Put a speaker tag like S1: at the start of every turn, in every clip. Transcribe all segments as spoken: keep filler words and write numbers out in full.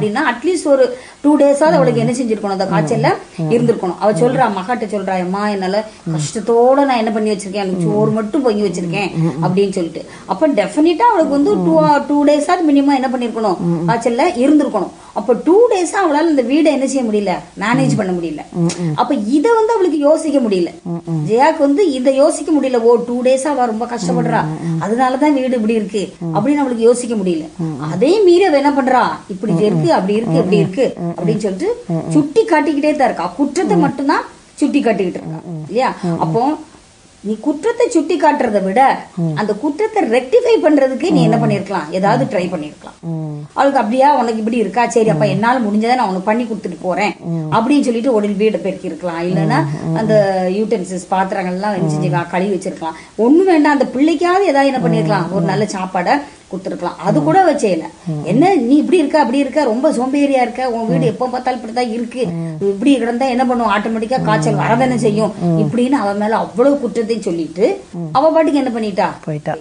S1: அப்படின்னா அட்லீஸ்ட் ஒரு டூ டேஸாவது அவளுக்கு என்ன செஞ்சிருக்கணும், அந்த காய்ச்சல்ல இருந்திருக்கணும். அவ சொல்றா, மகாட்ட சொல்றா, அம்மா என்னால கஷ்டத்தோட நான் என்ன பண்ணி வச்சிருக்கேன், எனக்கு சோறு மட்டும் பொங்கி வச்சிருக்கேன் அப்படின்னு சொல்லிட்டு. அப்ப டெஃபினட்டா அவளுக்கு வந்து டூ டூ டேஸாவது மினிமம் என்ன பண்ணிருக்கணும், காய்ச்சல்ல இருந்திருக்கணும். அப்ப டூ டேஸா அவளால இந்த வீடை என்ன செய்ய முடியல, மேனேஜ் பண்ண முடியல. அப்ப இத வந்து அவளுக்கு யோசிக்க முடியல. ஜெயாக்கு வந்து இதை யோசிக்க முடியல. ஓ டூ டேஸா அவ ரொம்ப கஷ்டப்படுறா, அதனாலதான் வீடு இப்படி இருக்கு அப்படின்னு அவளுக்கு யோசிக்க முடியல. அதே மீறி அவ என்ன பண்றா, இப்படி இருக்கு அப்படி இருக்கு இப்படி இருக்கு அப்படின்னு சொல்லிட்டு சுட்டி காட்டிக்கிட்டே தான் இருக்கா. குற்றத்தை மட்டும்தான் சுட்டி காட்டிக்கிட்டு இருக்கா இல்லையா. அப்போ நீ குற்றத்தை சுட்டி காட்டுறதை விட அந்த குற்றத்தை ரெக்டிஃபை பண்றதுக்கு நீ என்ன பண்ணிருக்கலாம், ஏதாவது ட்ரை பண்ணிருக்கலாம். அவளுக்கு அப்படியா உனக்கு இப்படி இருக்கா, சரி அப்ப என்னால முடிஞ்சதை நான் உனக்கு பண்ணி கொடுத்துட்டு போறேன் அப்படின்னு சொல்லிட்டு உடனே வீடை பெருக்கி இருக்கலாம். இல்லைன்னா அந்த யூட்டென்சில்ஸ் பாத்திரங்கள் எல்லாம் செஞ்சுக்கலாம், கழுவி வச்சிருக்கலாம். ஒண்ணு வேண்டாம், அந்த பிள்ளைக்காவது ஏதாவது என்ன பண்ணிருக்கலாம், ஒரு நல்ல சாப்பாடை கொடுத்துருக்கலாம். அது கூட வச்சேல. என்ன நீ இப்படி இருக்க அப்படி இருக்க, ரொம்ப சோம்பேறியா இருக்க, உன் வீடு எப்ப பார்த்தாலும் இப்படிதான் இருக்கு, இப்படி கிடந்தா என்ன பண்ணும், ஆட்டோமேட்டிக்கா காய்ச்சல் வரதானே செய்யும் இப்படின்னு அவ மேல அவ்வளவு குற்றத்தையும் சொல்லிட்டு அவ பாட்டுக்கு என்ன பண்ணிட்டா, போயிட்டா.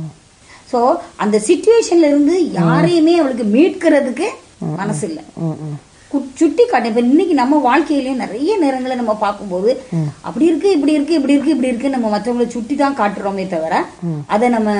S1: சோ அந்த சிச்சுவேஷன்ல இருந்து யாரையுமே அவளுக்கு மீட்கிறதுக்கு மனசு இல்ல. சுட்டி காட்டு. இப்ப இன்னைக்கு நம்ம வாழ்க்கையிலயும் நிறைய நேரங்களை நம்ம பார்க்கும்போது அப்படி இருக்கு இப்படி இருக்கு இப்படி இருக்கு இப்படி இருக்கு நம்ம மற்றவங்களை சுட்டி தான் காட்டுறோமே தவிர அதை நம்ம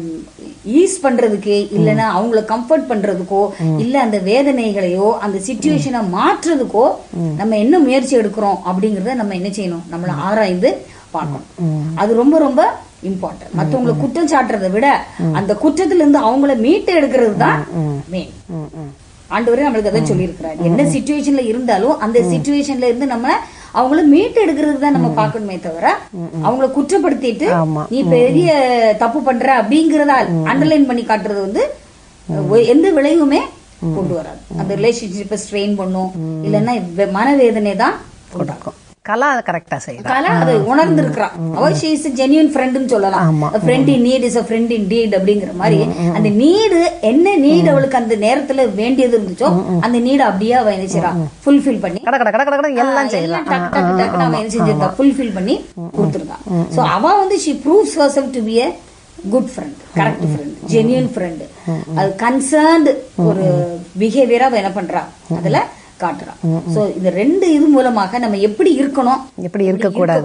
S1: ஈஸ் பண்றதுக்கு இல்லைன்னா அவங்களை கம்ஃபர்ட் பண்றதுக்கோ இல்ல அந்த வேதனைகளையோ அந்த சிச்சுவேஷனை மாற்றுறதுக்கோ நம்ம என்ன முயற்சி எடுக்கிறோம் அப்படிங்கறத நம்ம என்ன செய்யணும், நம்மள ஆராய்ந்து பார்க்கணும். அது ரொம்ப ரொம்ப இம்பார்ட்டன்ட். மற்றவங்களை குற்றம் சாட்டுறதை விட அந்த குற்றத்துல இருந்து அவங்கள மீட்டு எடுக்கிறது தான் மெயின். ஆண்டவரே நம்மளுக்கு அதான் சொல்லி இருக்கிறாரு. என்ன சிச்சுவேஷன்ல இருந்தாலும் அந்த சிச்சுவேஷன்ல இருந்து நம்ம அவங்கள மீட்டு எடுக்கிறது தான் நம்ம பாக்கணுமே தவிர அவங்கள குற்றப்படுத்திட்டு நீ பெரிய தப்பு பண்ற அப்படிங்கறத அண்டர்லைன் பண்ணி காட்டுறது வந்து எந்த விளைவுமே கொண்டு வராது. அந்த ரிலேஷன்ஷிப்பை ஸ்ட்ரெயின் பண்ணும், இல்லைன்னா மனவேதனை தான் கொடுக்கும்.
S2: கலா கரெக்டா செய்யறா,
S1: கலா அதை உணர்ந்திருக்கிறா. அவ ஷீ இஸ் a genuine friendன்னு சொல்லலாம். a friend in need is a friend indeed அப்படிங்கிற மாதிரி அந்த நீடு என்ன நீடு அவளுக்கு அந்த நேரத்துல வேண்டியது இருந்துச்சோ அந்த நீடு அப்படியே அவ என்ன செய்றா, ஃபுல்ஃபில் பண்ணி
S2: கட கட கட கட எல்லாம் செய்யலாம்.
S1: டக் டக் டக் அவ என்ன செஞ்சிருக்கா, ஃபுல்ஃபில் பண்ணி கொடுத்திருக்கா. சோ அவ வந்து she proves herself to be a good friend, correct friend, genuine friend. அது கன்சர்ன்ட் ஒரு பிஹேவியரா அவ என்ன பண்றா அதுல காட்டுறான். சோ இந்த ரெண்டு இது மூலமாக நம்ம எப்படி இருக்கணும்,
S2: எப்படி இருக்க கூடாது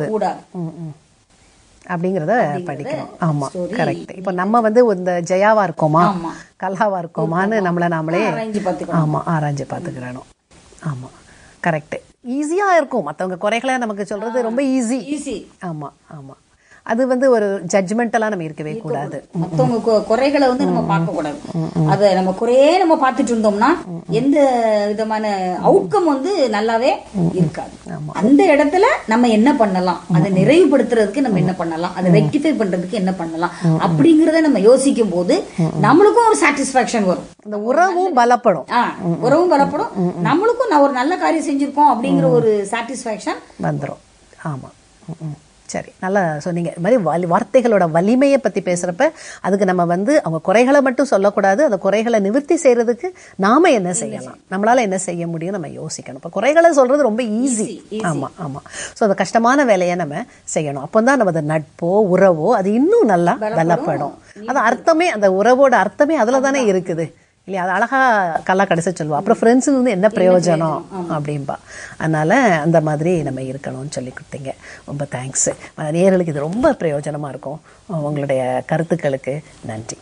S2: அப்படிங்கறத படிக்கணும். ஆமா, கரெக்ட். இப்ப நம்ம வந்து இந்த ஜெயாவா இருக்கோமா கலாவா இருக்கோமான்னு நம்மள நாமளே ஆமா ஆராய்ஞ்சு பாத்துக்கிறோம். ஆமா, கரெக்ட். ஈஸியா இருக்கும் மத்தவங்க குறைகளை நமக்கு சொல்றது ரொம்ப ஈஸி ஈஸி ஆமா ஆமா. அது வந்து ஒரு ஜட்ஜ்மெண்டலா நம்ம இருக்கவே கூடாது.
S1: மத்தவங்க குறைகளை வந்து நம்ம பார்க்க கூடாது. அத நம்ம குறையே நம்ம பார்த்துட்டு இருந்தோம்னா எந்த விதமான அவுட்கம் வந்து நல்லாவே இருக்காது. அந்த இடத்துல நம்ம என்ன பண்ணலாம், அதை நிறைவுபடுத்துறதுக்கு நம்ம என்ன பண்ணலாம், அதை ரெக்டிஃபை பண்றதுக்கு என்ன பண்ணலாம் அப்படிங்கறத நம்ம யோசிக்கும் போது நம்மளுக்கும் ஒரு சாட்டிஸ்பாக்சன் வரும்.
S2: இந்த உறவும் பலப்படும்.
S1: உறவும் பலப்படும், நம்மளுக்கும் நான் ஒரு நல்ல காரியம் செஞ்சிருக்கோம் அப்படிங்கிற ஒரு சாட்டிஸ்பாக்சன்
S2: வந்துடும். ஆமா, சரி, நல்லா சொன்னீங்க. இது மாதிரி வலி வார்த்தைகளோட வலிமையை பற்றி பேசுகிறப்ப அதுக்கு நம்ம வந்து அவங்க குறைகளை மட்டும் சொல்லக்கூடாது, அந்த குறைகளை நிவர்த்தி செய்கிறதுக்கு நாம் என்ன செய்யலாம், நம்மளால் என்ன செய்ய முடியும் நம்ம யோசிக்கணும். இப்போ குறைகளை சொல்கிறது ரொம்ப ஈஸி. ஆமாம் ஆமாம். ஸோ அந்த கஷ்டமான வேலையை நம்ம செய்யணும். அப்போ தான் நம்ம அந்த நட்போ உறவோ அது இன்னும் நல்லா பலப்படும். அது அர்த்தமே, அந்த உறவோட அர்த்தமே அதில் தானே இருக்குது இல்லையா. அது அழகா கல்லா கடைசி சொல்லுவா. அப்புறம் ஃப்ரெண்ட்ஸு வந்து என்ன பிரயோஜனம் அப்படின்பா. அதனால அந்த மாதிரி நம்ம இருக்கணும்னு சொல்லி கொடுத்தீங்க. ரொம்ப தேங்க்ஸ். நேயர்களுக்கு இது ரொம்ப பிரயோஜனமாக இருக்கும். உங்களுடைய கருத்துக்களுக்கு நன்றி.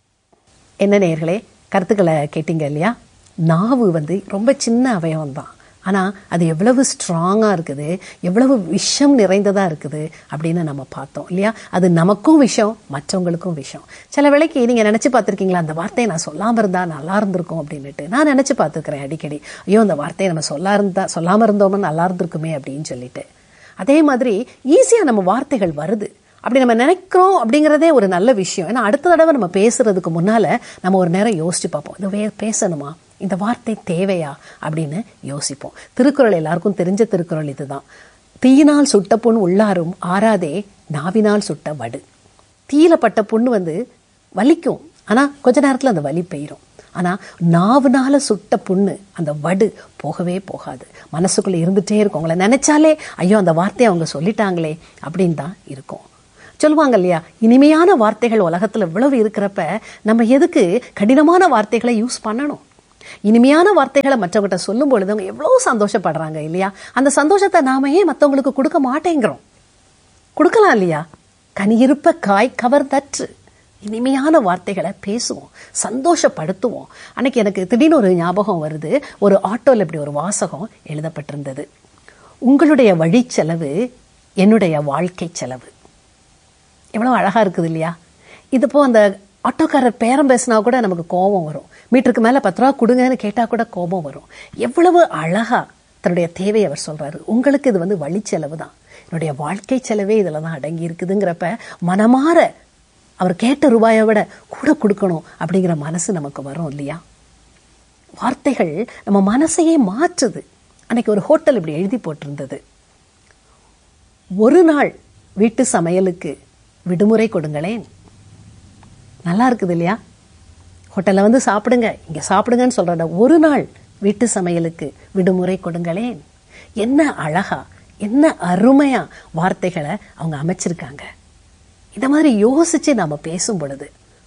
S2: என்ன நேயர்களே, கருத்துக்களை கேட்டீங்க இல்லையா. நாவு வந்து ரொம்ப சின்ன அவயவம் தான், ஆனால் அது எவ்வளவு ஸ்ட்ராங்காக இருக்குது, எவ்வளவு விஷம் நிறைந்ததாக இருக்குது அப்படின்னு நம்ம பார்த்தோம் இல்லையா. அது நமக்கும் விஷம், மற்றவங்களுக்கும் விஷம். சில வேளைக்கு நீங்கள் நினச்சி பார்த்துருக்கீங்களா, அந்த வார்த்தையை நான் சொல்லாமல் இருந்தால் நல்லா இருந்திருக்கும் அப்படின்னுட்டு. நான் நினச்சி பார்த்துருக்குறேன் அடிக்கடி, ஐயோ அந்த வார்த்தையை நம்ம சொல்லா இருந்தா சொல்லாமல் இருந்தோம்னா நல்லா இருந்திருக்குமே அப்படின்னு சொல்லிட்டு. அதே மாதிரி ஈஸியாக நம்ம வார்த்தைகள் வருது, அப்படி நம்ம நினைக்கிறோம் அப்படிங்கிறதே ஒரு நல்ல விஷயம். ஏன்னா அடுத்த தடவை நம்ம பேசுறதுக்கு முன்னால் நம்ம ஒரு நேரம் யோசிச்சு பார்ப்போம், இது வே பேசணுமா, இந்த வார்த்தை தேவையா அப்படின்னு யோசிப்போம். திருக்குறள் எல்லாருக்கும் தெரிஞ்ச திருக்குறள் இதுதான். தீயினால் சுட்ட புண் உள்ளாரும் ஆறாதே நாவினால் சுட்ட வடு. தீயில பட்ட புண்ணு வந்து வலிக்கும், ஆனால் கொஞ்ச நேரத்தில் அந்த வலி போயிடும். ஆனால் நாவுனால சுட்ட புண்ணு அந்த வடு போகவே போகாது, மனசுக்குள்ளே இருந்துகிட்டே இருக்கும். அவங்கள நினைச்சாலே ஐயோ அந்த வார்த்தையை அவங்க சொல்லிட்டாங்களே அப்படின்னு தான் இருக்கும். சொல்லுவாங்க இல்லையா, இனிமையான வார்த்தைகள் உலகத்தில் இவ்வளவு இருக்கிறப்ப நம்ம எதுக்கு கடினமான வார்த்தைகளை யூஸ் பண்ணணும். இனிமையான வார்த்தைகளை மற்றவங்கிட்ட சொல்லும் பொழுது அவங்க எவ்வளவு சந்தோஷப்படுறாங்க இல்லையா? அந்த சந்தோஷத்தை நாம ஏன் மற்றவங்களுக்கு கொடுக்க மாட்டேங்கிறோம்? கொடுக்கலாம் இல்லையா? கனியிருப்ப காய் கவர்ந்தற்று. இனிமையான வார்த்தைகளை பேசுவோம், சந்தோஷப்படுத்துவோம். அன்னைக்கு எனக்கு திடீர்னு ஒரு ஞாபகம் வருது. ஒரு ஆட்டோல இப்படி ஒரு வாசகம் எழுதப்பட்டிருந்தது, உங்களுடைய வழி செலவு என்னுடைய வாழ்க்கை செலவு. எவ்வளவு அழகா இருக்குது இல்லையா? இது போ அந்த ஆட்டோக்காரர் பேரம் பேசினா கூட நமக்கு கோபம் வரும். மீட்டருக்கு மேல பத்து ரூபா கொடுங்கன்னு கேட்டா கூட கோபம் வரும். எவ்வளவு அழகா தன்னுடைய தேவையை அவர் சொல்றாரு. உங்களுக்கு இது வந்து வழி செலவு தான், என்னுடைய வாழ்க்கை செலவே இதுல தான் அடங்கி இருக்குதுங்கிறப்ப மனமாற அவர் கேட்ட ரூபாயை விட கூட கொடுக்கணும் அப்படிங்கிற மனசு நமக்கு வரும் இல்லையா? வார்த்தைகள் நம்ம மனசையே மாற்றுது. அன்னைக்கு ஒரு ஹோட்டல் இப்படி எழுதி போட்டிருந்தது, ஒரு நாள் வீட்டு சமையலுக்கு விடுமுறை கொடுங்களேன். நல்லா இருக்குது இல்லையா? ஹோட்டல்ல வந்து சாப்பிடுங்க, இங்க சாப்பிடுங்கன்னு சொல்ற ஒரு நாள் வீட்டு சமையலுக்கு விடுமுறை கொடுங்களேன். என்ன அழகா, என்ன அருமையா வார்த்தைகளை அவங்க அமைச்சிருக்காங்க. இத மாதிரி யோசிச்சு நாம பேசும் பொழுது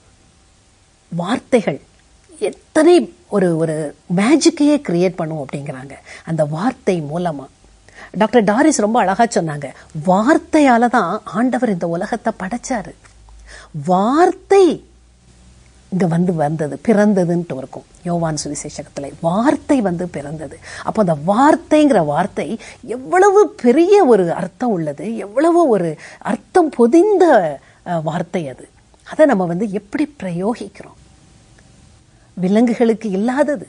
S2: வார்த்தைகள் எத்தனை ஒரு ஒரு மேஜிக்கையே கிரியேட் பண்ணும் அப்படிங்கிறாங்க அந்த வார்த்தை மூலமா. டாக்டர் டாரிஸ் ரொம்ப அழகா சொன்னாங்க, வார்த்தையால தான் ஆண்டவர் இந்த உலகத்தை படைச்சாரு. வார்த்தை இங்க வந்து வந்தது, பிறந்ததுன்ட்டு இருக்கும் யோவான் சுவிசேஷத்துல. வார்த்தை வந்து பிறந்தது. அப்போ அந்த வார்த்தைங்கிற வார்த்தை எவ்வளவு பெரிய ஒரு அர்த்தம் உள்ளது, எவ்வளவு ஒரு அர்த்தம் பொதிந்த வார்த்தை அது. அதை நம்ம வந்து எப்படி பிரயோகிக்கிறோம்? விலங்குகளுக்கு இல்லாதது,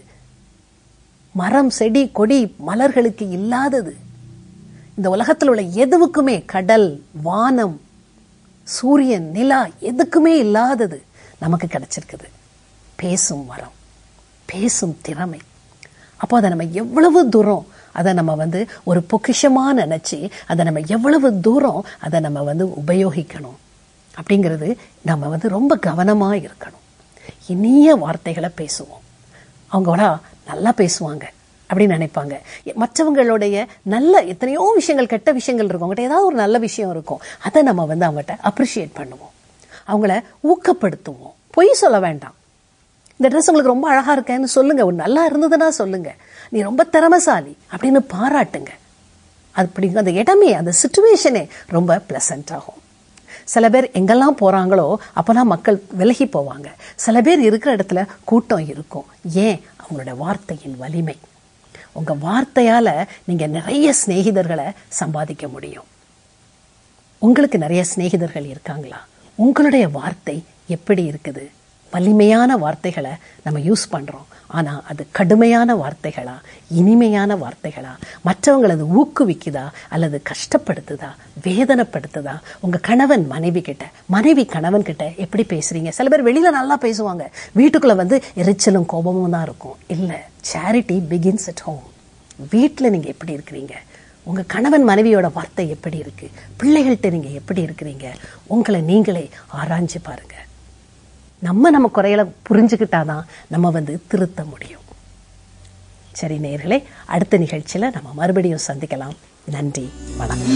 S2: மரம் செடி கொடி மலர்களுக்கு இல்லாதது, இந்த உலகத்தில் உள்ள எதுவுக்குமே, கடல் வானம் சூரியன் நிலா எதுக்குமே இல்லாதது நமக்கு கிடைச்சிருக்குது. பேசும் வரம், பேசும் திறமை. அப்போ அதை நம்ம எவ்வளவு தூரம் அதை நம்ம வந்து ஒரு பொக்கிஷமா நினைச்சு அதை நம்ம எவ்வளவு தூரம் அதை நம்ம வந்து உபயோகிக்கணும் அப்படிங்கிறது நம்ம வந்து ரொம்ப கவனமா இருக்கணும். இனிய வார்த்தைகளை பேசுவோம். அவங்களோட நல்லா பேசுவாங்க அப்படின்னு நினைப்பாங்க. மற்றவங்களுடைய நல்ல எத்தனையோ விஷயங்கள், கெட்ட விஷயங்கள் இருக்கும், அவங்ககிட்ட ஏதாவது ஒரு நல்ல விஷயம் இருக்கும், அதை நம்ம வந்து அவங்ககிட்ட அப்ரிஷியேட் பண்ணுவோம், அவங்கள ஊக்கப்படுத்துவோம். பொய் சொல்ல வேண்டாம். இந்த ட்ரெஸ் உங்களுக்கு ரொம்ப அழகா இருக்கேன்னு சொல்லுங்க, ஒரு நல்லா இருந்ததுன்னா சொல்லுங்க, நீ ரொம்ப திறமைசாலி அப்படின்னு பாராட்டுங்க. அப்படி அந்த இடமே, அந்த சிச்சுவேஷனே ரொம்ப பிளசன்ட் ஆகும். சில பேர் எங்கெல்லாம் போறாங்களோ அப்பெல்லாம் மக்கள் விலகி போவாங்க. சில பேர் இருக்கிற இடத்துல கூட்டம் இருக்கும். ஏன்? அவங்களோட வார்த்தையின் வலிமை. உங்க வார்த்தையால நீங்க நிறைய சிநேகிதர்களை சம்பாதிக்க முடியும். உங்களுக்கு நிறைய சிநேகிதர்கள் இருக்காங்களா? உங்களுடைய வார்த்தை எப்படி இருக்குது? வலிமையான வார்த்தைகளை நம்ம யூஸ் பண்றோம், ஆனா அது கடுமையான வார்த்தைகளா, இனிமையான வார்த்தைகளா, மற்றவங்களது ஊக்குவிக்குதா அல்லது கஷ்டப்படுத்துதா, வேதனைப்படுத்துதா? உங்க கணவன் மனைவி கிட்ட, மனைவி கணவன் கிட்ட எப்படி பேசுறீங்க? சில பேர் வெளியில நல்லா பேசுவாங்க, வீட்டுக்குள்ள வந்து எரிச்சலும் கோபமும் தான் இருக்கும். இல்ல, சேரிட்டி பிகின்ஸ் அட் ஹோம். வீட்டுல நீங்க எப்படி இருக்கிறீங்க? உங்க கணவன் மனைவியோட வார்த்தை எப்படி இருக்கு? பிள்ளைகள்கிட்ட நீங்க எப்படி இருக்கிறீங்க? உங்களை நீங்களே ஆராய்ஞ்சு பாருங்க. நம்ம நம்ம குறைகளை புரிஞ்சுக்கிட்டாதான் நம்ம வந்து திருத்த முடியும். சரி நேயர்களே, அடுத்த நிகழ்ச்சியில நம்ம மறுபடியும் சந்திக்கலாம். நன்றி, வணக்கம்.